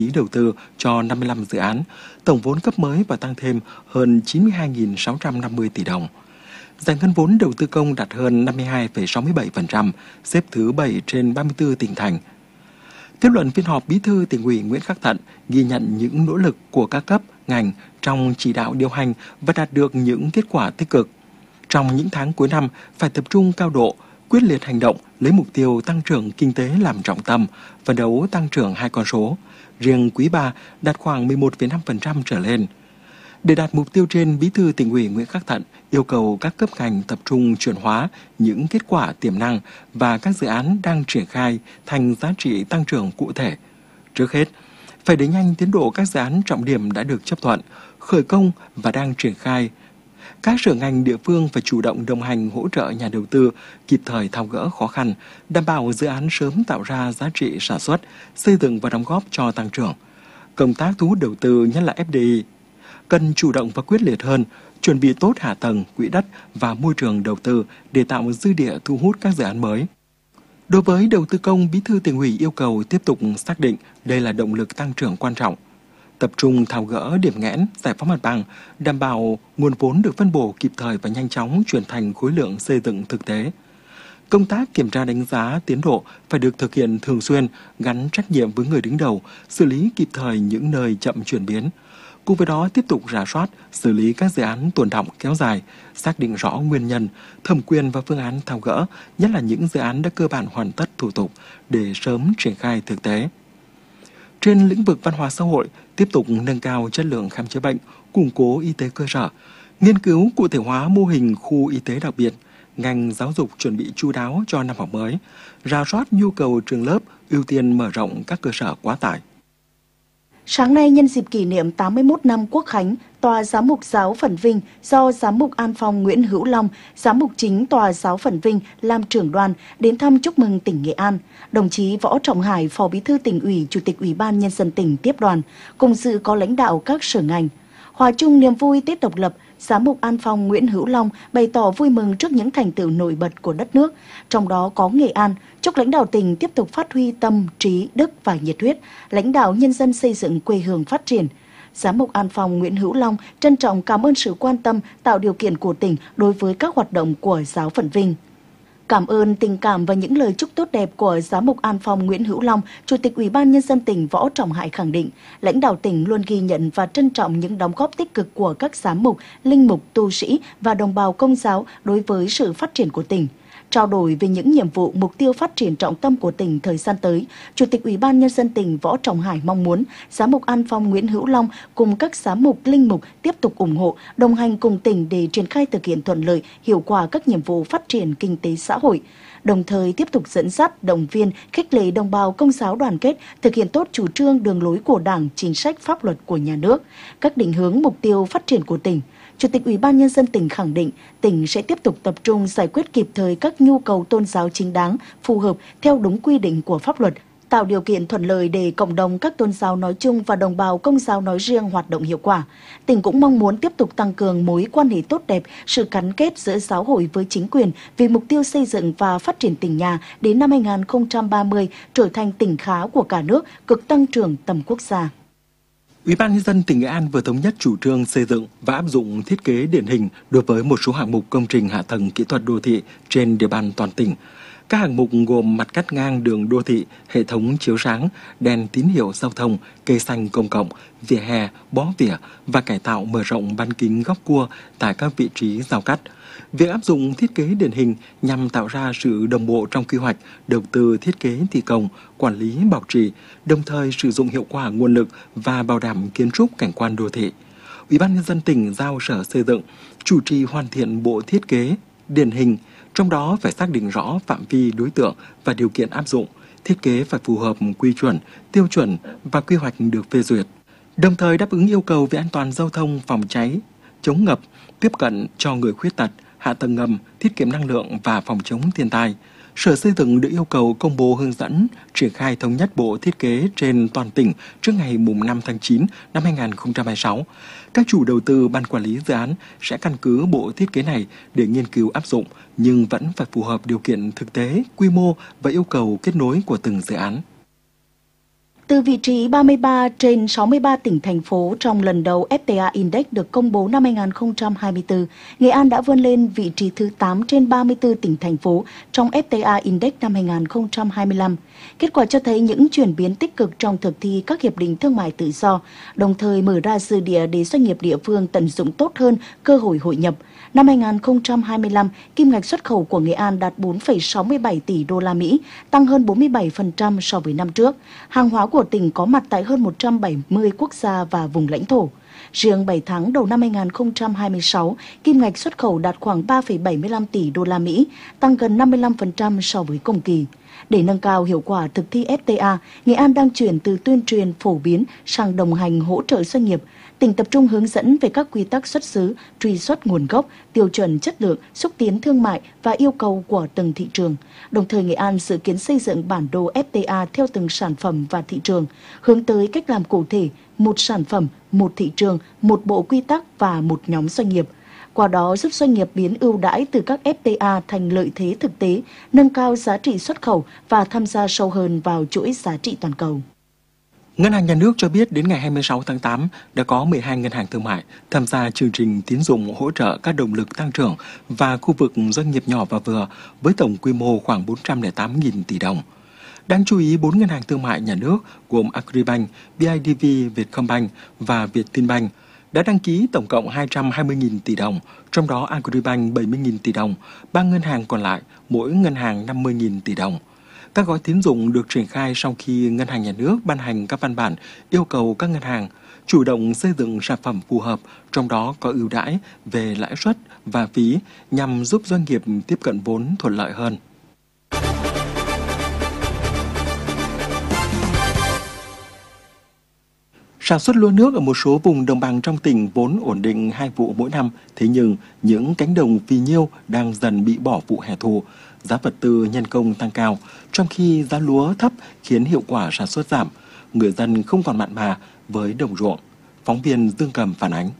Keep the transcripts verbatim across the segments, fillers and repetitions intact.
đầu tư cho năm mươi lăm dự án, tổng vốn cấp mới và tăng thêm hơn chín mươi hai nghìn sáu trăm năm mươi tỷ đồng. Giải ngân vốn đầu tư công đạt hơn năm mươi hai phẩy sáu mươi bảy phần trăm, xếp thứ bảy trên ba mươi tư tỉnh thành. Kết luận phiên họp, Bí thư Tỉnh ủy Nguyễn Khắc Thận ghi nhận những nỗ lực của các cấp, ngành trong chỉ đạo điều hành và đạt được những kết quả tích cực. Trong những tháng cuối năm, phải tập trung cao độ, quyết liệt hành động, lấy mục tiêu tăng trưởng kinh tế làm trọng tâm, phấn đấu tăng trưởng hai con số. Riêng quý ba đạt khoảng mười một phẩy năm phần trăm trở lên. Để đạt mục tiêu trên, Bí thư Tỉnh ủy Nguyễn Khắc Thận yêu cầu các cấp ngành tập trung chuyển hóa những kết quả tiềm năng và các dự án đang triển khai thành giá trị tăng trưởng cụ thể. Trước hết, phải đẩy nhanh tiến độ các dự án trọng điểm đã được chấp thuận, khởi công và đang triển khai. Các sở ngành địa phương phải chủ động đồng hành hỗ trợ nhà đầu tư, kịp thời tháo gỡ khó khăn, đảm bảo dự án sớm tạo ra giá trị sản xuất, xây dựng và đóng góp cho tăng trưởng. Công tác thu hút đầu tư, nhất là ép đê i, cần chủ động và quyết liệt hơn, chuẩn bị tốt hạ tầng, quỹ đất và môi trường đầu tư để tạo dư địa thu hút các dự án mới. Đối với đầu tư công, Bí thư Tỉnh ủy yêu cầu tiếp tục xác định đây là động lực tăng trưởng quan trọng, tập trung tháo gỡ điểm nghẽn, giải phóng mặt bằng, đảm bảo nguồn vốn được phân bổ kịp thời và nhanh chóng chuyển thành khối lượng xây dựng thực tế. Công tác kiểm tra đánh giá tiến độ phải được thực hiện thường xuyên, gắn trách nhiệm với người đứng đầu, xử lý kịp thời những nơi chậm chuyển biến. Cùng với đó, tiếp tục rà soát, xử lý các dự án tồn đọng kéo dài, xác định rõ nguyên nhân, thẩm quyền và phương án tháo gỡ, nhất là những dự án đã cơ bản hoàn tất thủ tục để sớm triển khai thực tế. Trên lĩnh vực văn hóa xã hội, tiếp tục nâng cao chất lượng khám chữa bệnh, củng cố y tế cơ sở, nghiên cứu cụ thể hóa mô hình khu y tế đặc biệt. Ngành giáo dục chuẩn bị chu đáo cho năm học mới, rà soát nhu cầu trường lớp, ưu tiên mở rộng các cơ sở quá tải. Sáng nay, nhân dịp kỷ niệm tám mươi mốt năm Quốc khánh, Tòa Giám mục Giáo Phận Vinh do Giám mục An Phong Nguyễn Hữu Long, Giám mục chính Tòa Giáo Phận Vinh làm trưởng đoàn đến thăm chúc mừng tỉnh Nghệ An. Đồng chí Võ Trọng Hải, Phó Bí thư Tỉnh ủy, Chủ tịch Ủy ban Nhân dân tỉnh tiếp đoàn, cùng dự có lãnh đạo các sở ngành. Hòa chung niềm vui Tết độc lập, Giám mục An Phong Nguyễn Hữu Long bày tỏ vui mừng trước những thành tựu nổi bật của đất nước, trong đó có Nghệ An, chúc lãnh đạo tỉnh tiếp tục phát huy tâm, trí, đức và nhiệt huyết, lãnh đạo nhân dân xây dựng quê hương phát triển. Giám mục An Phong Nguyễn Hữu Long trân trọng cảm ơn sự quan tâm, tạo điều kiện của tỉnh đối với các hoạt động của Giáo phận Vinh. Cảm ơn tình cảm và những lời chúc tốt đẹp của Giám mục An Phong Nguyễn Hữu Long, Chủ tịch Ủy ban Nhân dân tỉnh Võ Trọng Hải khẳng định, lãnh đạo tỉnh luôn ghi nhận và trân trọng những đóng góp tích cực của các giám mục, linh mục, tu sĩ và đồng bào Công giáo đối với sự phát triển của tỉnh. Trao đổi về những nhiệm vụ, mục tiêu phát triển trọng tâm của tỉnh thời gian tới, Chủ tịch Ủy ban Nhân dân tỉnh Võ Trọng Hải mong muốn Giám mục An Phong Nguyễn Hữu Long cùng các giám mục, linh mục tiếp tục ủng hộ, đồng hành cùng tỉnh để triển khai thực hiện thuận lợi, hiệu quả các nhiệm vụ phát triển kinh tế xã hội, đồng thời tiếp tục dẫn dắt, động viên, khích lệ đồng bào Công giáo đoàn kết, thực hiện tốt chủ trương, đường lối của Đảng, chính sách, pháp luật của nhà nước, các định hướng, mục tiêu phát triển của tỉnh. Chủ tịch Ủy ban Nhân dân tỉnh khẳng định, tỉnh sẽ tiếp tục tập trung giải quyết kịp thời các nhu cầu tôn giáo chính đáng, phù hợp theo đúng quy định của pháp luật, tạo điều kiện thuận lợi để cộng đồng các tôn giáo nói chung và đồng bào Công giáo nói riêng hoạt động hiệu quả. Tỉnh cũng mong muốn tiếp tục tăng cường mối quan hệ tốt đẹp, sự gắn kết giữa giáo hội với chính quyền vì mục tiêu xây dựng và phát triển tỉnh nhà đến năm hai nghìn không trăm ba mươi trở thành tỉnh khá của cả nước, cực tăng trưởng tầm quốc gia. Ủy ban Nhân dân tỉnh Nghệ An vừa thống nhất chủ trương xây dựng và áp dụng thiết kế điển hình đối với một số hạng mục công trình hạ tầng kỹ thuật đô thị trên địa bàn toàn tỉnh. Các hạng mục gồm mặt cắt ngang đường đô thị, hệ thống chiếu sáng, đèn tín hiệu giao thông, cây xanh công cộng, vỉa hè, bó vỉa và cải tạo mở rộng bán kính góc cua tại các vị trí giao cắt. Việc áp dụng thiết kế điển hình nhằm tạo ra sự đồng bộ trong quy hoạch, đầu tư thiết kế thi công, quản lý bảo trì, đồng thời sử dụng hiệu quả nguồn lực và bảo đảm kiến trúc cảnh quan đô thị. Ủy ban Nhân dân tỉnh giao Sở Xây dựng chủ trì hoàn thiện bộ thiết kế điển hình, trong đó phải xác định rõ phạm vi đối tượng và điều kiện áp dụng, thiết kế phải phù hợp quy chuẩn, tiêu chuẩn và quy hoạch được phê duyệt, đồng thời đáp ứng yêu cầu về an toàn giao thông, phòng cháy, chống ngập, tiếp cận cho người khuyết tật, hạ tầng ngầm, tiết kiệm năng lượng và phòng chống thiên tai. Sở Xây dựng được yêu cầu công bố hướng dẫn triển khai thống nhất bộ thiết kế trên toàn tỉnh trước ngày năm tháng chín năm hai nghìn không trăm hai mươi sáu. Các chủ đầu tư, ban quản lý dự án sẽ căn cứ bộ thiết kế này để nghiên cứu áp dụng, nhưng vẫn phải phù hợp điều kiện thực tế, quy mô và yêu cầu kết nối của từng dự án. Từ vị trí ba mươi ba trên sáu mươi ba tỉnh thành phố trong lần đầu ép tê a Index được công bố năm hai nghìn không trăm hai mươi tư, Nghệ An đã vươn lên vị trí thứ tám trên ba mươi tư tỉnh thành phố trong ép tê a Index năm hai nghìn không trăm hai mươi lăm. Kết quả cho thấy những chuyển biến tích cực trong thực thi các hiệp định thương mại tự do, đồng thời mở ra dư địa để doanh nghiệp địa phương tận dụng tốt hơn cơ hội hội nhập. Năm hai nghìn không trăm hai mươi lăm, kim ngạch xuất khẩu của Nghệ An đạt bốn phẩy sáu mươi bảy tỷ đô la Mỹ, tăng hơn bốn mươi bảy phần trăm so với năm trước. Hàng hóa của tỉnh có mặt tại hơn một trăm bảy mươi quốc gia và vùng lãnh thổ. Riêng bảy tháng đầu năm hai nghìn không trăm hai mươi sáu, kim ngạch xuất khẩu đạt khoảng ba phẩy bảy mươi lăm tỷ đô la Mỹ, tăng gần năm mươi lăm phần trăm so với cùng kỳ. Để nâng cao hiệu quả thực thi ép tê a, Nghệ An đang chuyển từ tuyên truyền phổ biến sang đồng hành hỗ trợ doanh nghiệp. Tỉnh tập trung hướng dẫn về các quy tắc xuất xứ, truy xuất nguồn gốc, tiêu chuẩn chất lượng, xúc tiến thương mại và yêu cầu của từng thị trường. Đồng thời, Nghệ An dự kiến xây dựng bản đồ ép tê a theo từng sản phẩm và thị trường, hướng tới cách làm cụ thể, một sản phẩm, một thị trường, một bộ quy tắc và một nhóm doanh nghiệp. Qua đó giúp doanh nghiệp biến ưu đãi từ các ép tê a thành lợi thế thực tế, nâng cao giá trị xuất khẩu và tham gia sâu hơn vào chuỗi giá trị toàn cầu. Ngân hàng Nhà nước cho biết đến ngày hai mươi sáu tháng tám đã có mười hai ngân hàng thương mại tham gia chương trình tín dụng hỗ trợ các động lực tăng trưởng và khu vực doanh nghiệp nhỏ và vừa với tổng quy mô khoảng bốn trăm lẻ tám nghìn tỷ đồng. Đáng chú ý, bốn ngân hàng thương mại nhà nước gồm Agribank, bê i đê vê, Vietcombank và Vietinbank đã đăng ký tổng cộng hai trăm hai mươi nghìn tỷ đồng, trong đó Agribank bảy mươi nghìn tỷ đồng, ba ngân hàng còn lại mỗi ngân hàng năm mươi nghìn tỷ đồng. Các gói tín dụng được triển khai sau khi Ngân hàng Nhà nước ban hành các văn bản yêu cầu các ngân hàng chủ động xây dựng sản phẩm phù hợp, trong đó có ưu đãi về lãi suất và phí nhằm giúp doanh nghiệp tiếp cận vốn thuận lợi hơn. Sản xuất lúa nước ở một số vùng đồng bằng trong tỉnh vốn ổn định hai vụ mỗi năm, thế nhưng những cánh đồng phì nhiêu đang dần bị bỏ vụ hè thu. Giá vật tư nhân công tăng cao, trong khi giá lúa thấp khiến hiệu quả sản xuất giảm. Người dân không còn mặn mà với đồng ruộng. Phóng viên Dương Cầm phản ánh.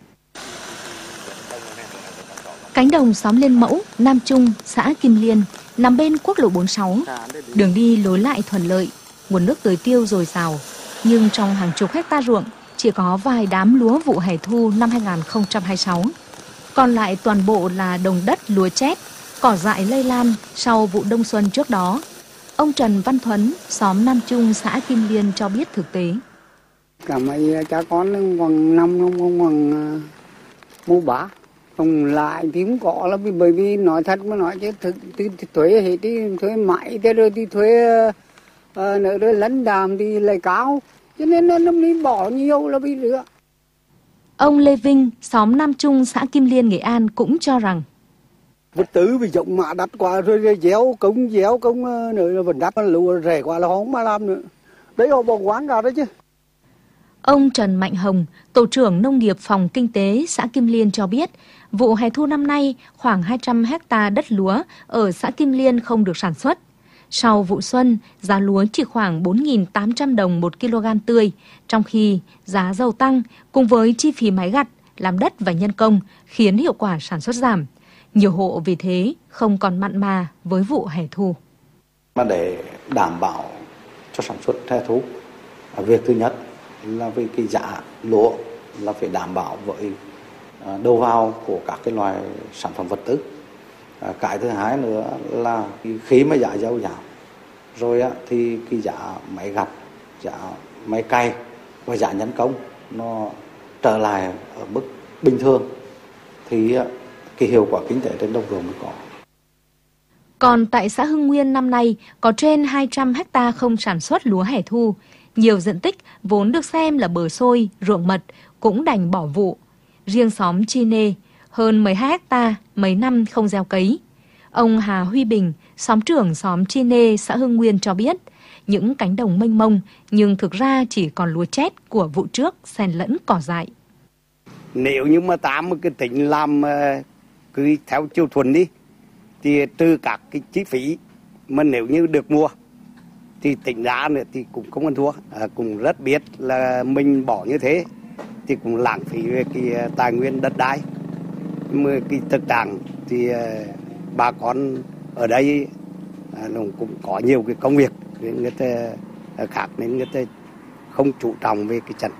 Cánh đồng xóm Liên Mẫu, Nam Trung, xã Kim Liên nằm bên quốc lộ bốn mươi sáu. Đường đi lối lại thuận lợi, nguồn nước tưới tiêu dồi dào. Nhưng trong hàng chục hecta ruộng chỉ có vài đám lúa vụ hè thu năm hai nghìn không trăm hai mươi sáu. Còn lại toàn bộ là đồng đất lúa chét, cỏ dại lây lan sau vụ đông xuân trước đó. Ông Trần Văn Thuấn, xóm Nam Trung, xã Kim Liên cho biết thực tế. Cả mấy cha con khoảng năm không khoảng uh, mua bá. Không lại thì cũng có là bởi vì nói thật mà nói chứ thực thì, thì thuế thì, thì thuế mãi thế rồi thì thuế uh, nữa rồi lấn đàm thì lại cao. Cho nên nó đi bỏ nhiều là bị rửa. Ông Lê Vinh, xóm Nam Trung, xã Kim Liên, Nghệ An cũng cho rằng vật tư vì rộng mà đắt quá rồi déo công déo công nữa vẫn đắt lúa rẻ quá là không mà làm nữa. Đấy họ bỏ quán cả đấy chứ. Ông Trần Mạnh Hồng, tổ trưởng nông nghiệp phòng kinh tế xã Kim Liên cho biết, vụ hè thu năm nay khoảng hai trăm hecta đất lúa ở xã Kim Liên không được sản xuất. Sau vụ xuân, giá lúa chỉ khoảng bốn nghìn tám trăm đồng một kg tươi, trong khi giá dầu tăng cùng với chi phí máy gặt, làm đất và nhân công khiến hiệu quả sản xuất giảm. Nhiều hộ vì thế không còn mặn mà với vụ hè thu. Mà để đảm bảo cho sản xuất hè thu, việc thứ nhất là về cái giá lúa là phải đảm bảo với đầu vào của các cái loại sản phẩm vật tư. Cái thứ hai nữa là khi mà giá dầu giảm rồi thì cái giá máy gặt, giá máy cày và giá nhân công nó trở lại ở mức bình thường thì cái hiệu quả kinh tế trên đồng ruộng mới có. Còn tại xã Hưng Nguyên năm nay có trên hai trăm hecta không sản xuất lúa hè thu. Nhiều diện tích vốn được xem là bờ xôi, ruộng mật cũng đành bỏ vụ. Riêng xóm Chi Nê, hơn mười hai hecta mấy năm không gieo cấy. Ông Hà Huy Bình, xóm trưởng xóm Chi Nê, xã Hưng Nguyên cho biết, những cánh đồng mênh mông nhưng thực ra chỉ còn lúa chét của vụ trước xen lẫn cỏ dại. Nếu như mà ta một cái tỉnh làm cứ theo chiều thuần đi, thì từ các cái chi phí mà nếu như được mua thì tỉnh ra nữa thì cũng không ăn thua. À, cũng rất biết là mình bỏ như thế thì cũng lãng phí về cái tài nguyên đất đai. Mà cái thực trạng thì bà con ở đây à, cũng có nhiều cái công việc nên người ta khác nên người ta không chú trọng về cái chăn